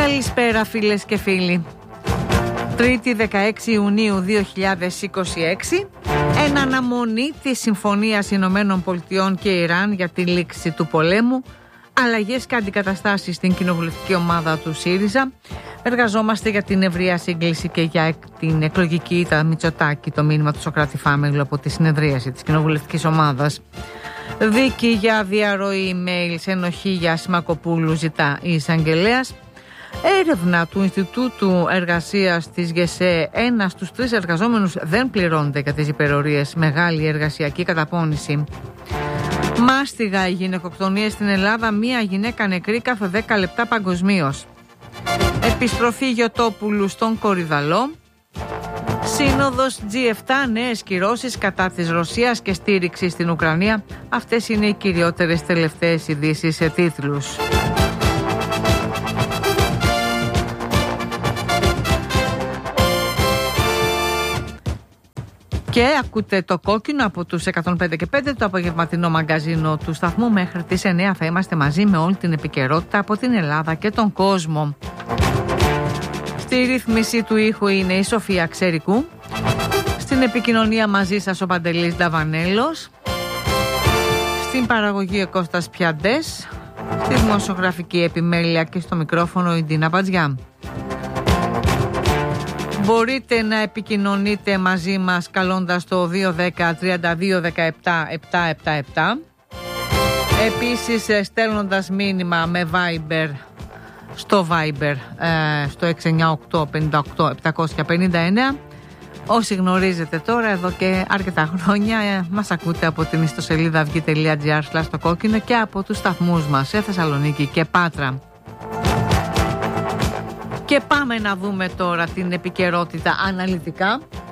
Καλησπέρα φίλες και φίλοι. Τρίτη 16 Ιουνίου 2026, εν αναμονή της Συμφωνίας Ηνωμένων Πολιτειών και Ιράν για τη λήξη του πολέμου, αλλαγές και αντικαταστάσεις στην κοινοβουλευτική ομάδα του ΣΥΡΙΖΑ, εργαζόμαστε για την ευρεία σύγκληση και για την εκλογική ήττα Μητσοτάκη, το μήνυμα του Σωκράτη Φάμελου από τη συνεδρίαση της κοινοβουλευτικής ομάδας. Δίκη για διαρροή email σε ενοχή για Σιμακοπούλου ζητά η εισαγγελέας. Έρευνα του Ινστιτούτου Εργασίας της ΓΕΣΕ, 1 στους 3 εργαζόμενους δεν πληρώνεται για τις υπερορίες, μεγάλη εργασιακή καταπώνηση. Μάστιγα οι γυναικοκτονίες στην Ελλάδα, μία γυναίκα νεκρή κάθε 10 λεπτά παγκοσμίως. Επιστροφή Γιωτόπουλου στον Κορυδαλό. Σύνοδος G7, νέες κυρώσεις κατά της Ρωσίας και στήριξη στην Ουκρανία. Αυτές είναι οι κυριότερες τελευταίες ειδήσεις σε τίτλους. Και ακούτε το κόκκινο από τους 105 και 5, το απογευματινό μαγκαζίνο του σταθμού. Μέχρι τις 9 θα είμαστε μαζί με όλη την επικαιρότητα από την Ελλάδα και τον κόσμο. Στη ρύθμιση του ήχου είναι η Σοφία Ξερικού. Στην επικοινωνία μαζί σας ο Παντελής Νταβανέλος. Στην παραγωγή ο Κώστας Πιαντές. Στη δημοσιογραφική επιμέλεια και στο μικρόφωνο η Ντίνα Μπατζιά. Μπορείτε να επικοινωνείτε μαζί μας καλώντας το 210 32 17 777. Επίσης στέλνοντας μήνυμα με Viber στο Viber στο 698 58 759. Όσοι γνωρίζετε τώρα εδώ και αρκετά χρόνια μας ακούτε από την ιστοσελίδα αυγή.gr στο κόκκινο και από τους σταθμούς μας σε Θεσσαλονίκη και Πάτρα. Και πάμε να δούμε τώρα την επικαιρότητα αναλυτικά.